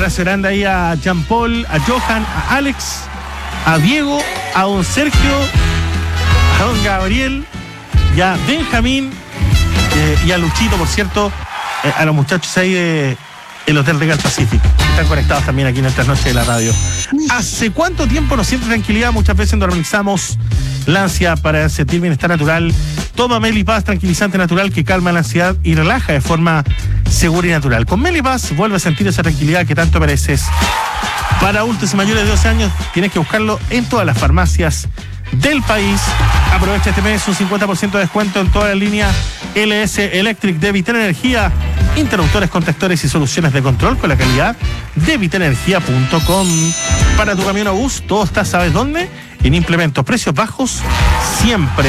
abrazo grande ahí a Jean Paul, a Johan, a Alex, a Diego, a don Sergio, a don Gabriel, y a Benjamín, y a Luchito, por cierto, a los muchachos ahí del Hotel Regal Pacific. Están conectados también aquí en esta noche de la radio. ¿Hace cuánto tiempo nos siente tranquilidad? Muchas veces normalizamos la ansiedad para sentir bienestar natural. Toma Melipaz, tranquilizante natural que calma la ansiedad y relaja de forma segura y natural. Con Melipaz vuelve a sentir esa tranquilidad que tanto mereces. Para adultos y mayores de 12 años tienes que buscarlo en todas las farmacias del país. Aprovecha este mes un 50% de descuento en toda la línea LS Electric de Vital Energía. Interruptores, contactores y soluciones de control con la calidad de vitalenergia.com. Para tu camión o bus, todo está, ¿sabes dónde? En implementos, precios bajos siempre.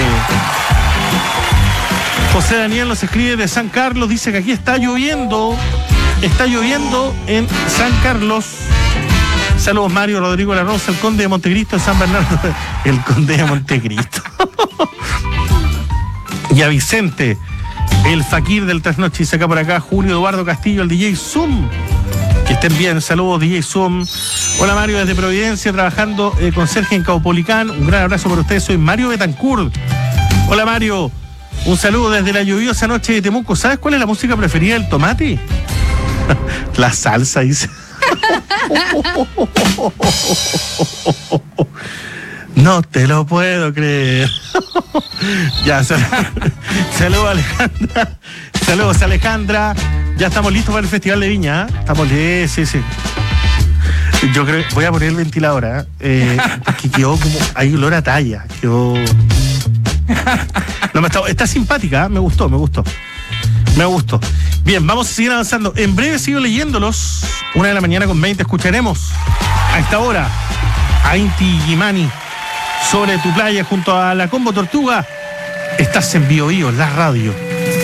José Daniel nos escribe de San Carlos, dice que aquí está lloviendo en San Carlos. Saludos Mario, Rodrigo La Rosa, el Conde de Montecristo, San Bernardo, el Conde de Montecristo. Y a Vicente, el Fakir del Trasnoche, dice acá por acá, Julio Eduardo Castillo, el DJ Zoom. Que estén bien, saludos DJ Zoom. Hola Mario, desde Providencia, trabajando con Sergio en Caupolicán. Un gran abrazo para ustedes, soy Mario Betancourt. Hola Mario, un saludo desde la lluviosa noche de Temuco. ¿Sabes cuál es la música preferida del Tomate? La salsa, dice. No te lo puedo creer. Ya, saludos Alejandra. Saludos Alejandra. Ya estamos listos para el Festival de Viña, ¿eh? Estamos listos, sí. Yo creo que voy a poner el ventilador, porque quedó como, hay olor a talla. Quedó. No, está simpática, ¿eh? Me gustó. Bien, vamos a seguir avanzando. En breve sigo leyéndolos. 1:20 a.m. escucharemos a esta hora a Inti Gimani sobre tu playa junto a la Combo Tortuga. Estás en Bio Bio, la radio.